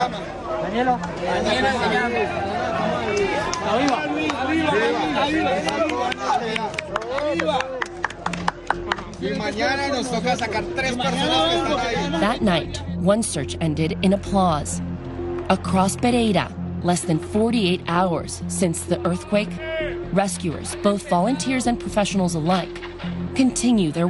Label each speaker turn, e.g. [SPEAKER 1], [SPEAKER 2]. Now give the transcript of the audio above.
[SPEAKER 1] Danielo.
[SPEAKER 2] That night, one search ended in applause. Across Pereira, less than 48 hours since the earthquake, rescuers, both volunteers and professionals alike, continue their